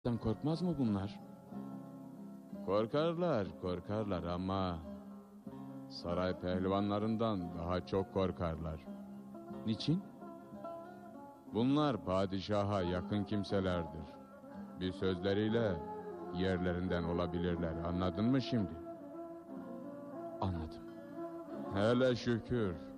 Korkmaz mı bunlar? Korkarlar ama saray pehlivanlarından daha çok korkarlar. Niçin? Bunlar padişaha yakın kimselerdir. Bir sözleriyle yerlerinden olabilirler. Anladın mı şimdi? Anladım. Hele şükür.